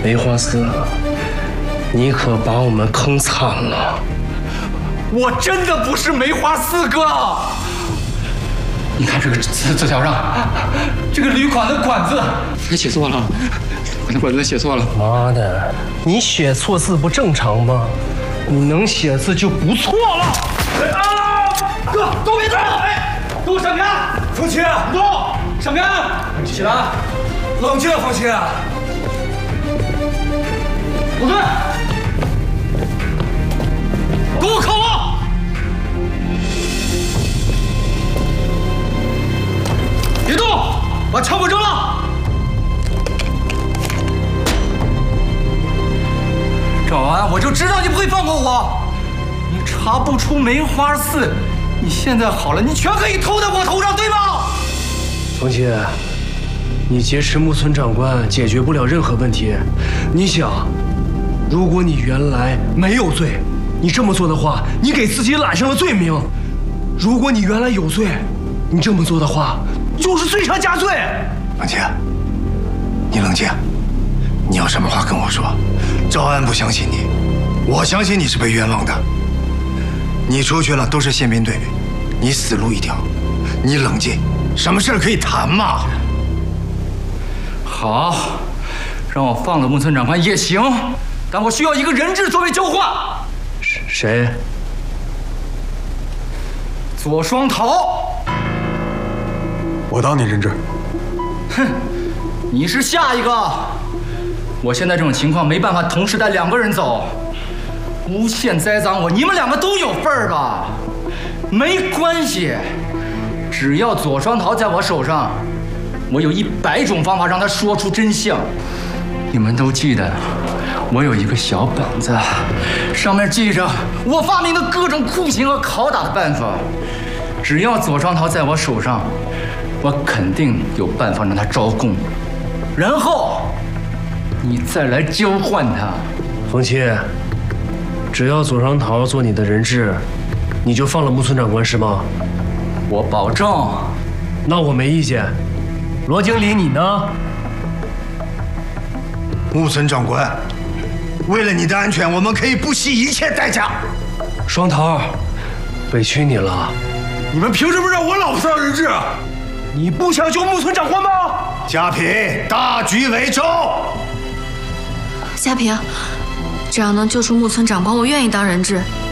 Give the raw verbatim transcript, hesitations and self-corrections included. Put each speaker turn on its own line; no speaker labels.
梅花四，你可把我们坑惨了。
我真的不是梅花四哥。你看这个字字条上，这个旅馆的馆字，我写错了，我的馆子写错了。
妈的，你写错字不正常吗？你能写字就不错了。
啊！哥，都别动！哎，给我闪开！
风清，
动！闪开！起来！
冷静，风清。
不对，给我靠我！别动，把枪给我扔了！赵安，我就知道你不会放过我。你查不出梅花四，你现在好了，你全可以偷在我头上，对吗？
冯七，你劫持木村长官解决不了任何问题。你想，如果你原来没有罪，你这么做的话，你给自己揽上了罪名；如果你原来有罪，你这么做的话，就是罪上加罪。
冯七，你冷静，你有什么话跟我说。赵安不相信你，我相信你是被冤枉的。你出去了都是宪兵队，你死路一条。你冷静，什么事可以谈嘛？
好，让我放了木村长官也行，但我需要一个人质作为交换。
谁？
左双桃。
我当你人质。
哼，你是下一个。我现在这种情况没办法同时带两个人走，诬陷栽赃我，你们两个都有份儿吧？没关系，只要左双桃在我手上，我有一百种方法让他说出真相。你们都记得，我有一个小本子，上面记着我发明的各种酷刑和拷打的办法。只要左双桃在我手上，我肯定有办法让他招供，然后你再来交换他。
冯七，只要左双桃做你的人质，你就放了木村长官是吗？
我保证。
那我没意见。罗经理，你呢？
木村长官，为了你的安全，我们可以不惜一切代价。
双桃，委屈你了。
你们凭什么让我老婆当人质？
你不想救木村长官吗？
嘉平，大局为重。
嘉平，只要能救出木村长官，我愿意当人质。